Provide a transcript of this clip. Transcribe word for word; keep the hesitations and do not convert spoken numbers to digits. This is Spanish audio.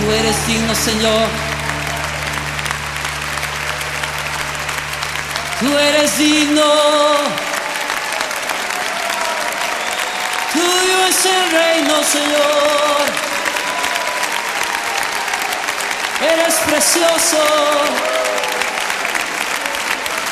Tú eres digno, Señor. Tú eres digno. Tuyo es el reino, Señor. Eres precioso.